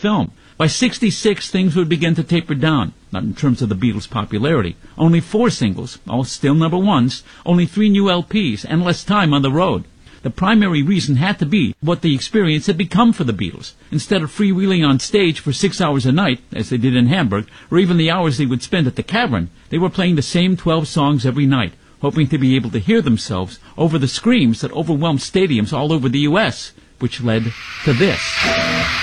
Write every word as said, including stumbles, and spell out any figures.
film. By sixty-six, things would begin to taper down, not in terms of the Beatles' popularity. Only four singles, all still number ones, only three new L Ps, and less time on the road. The primary reason had to be what the experience had become for the Beatles. Instead of freewheeling on stage for six hours a night, as they did in Hamburg, or even the hours they would spend at the Cavern, they were playing the same twelve songs every night, hoping to be able to hear themselves over the screams that overwhelmed stadiums all over the U S, which led to this.